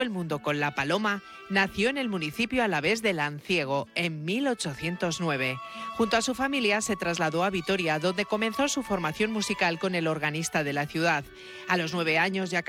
el mundo con la paloma, nació en el municipio alavés de Lanciego en 1809. Junto a su familia se trasladó a Vitoria, donde comenzó su formación musical con el organista de la ciudad. A los 9 años ya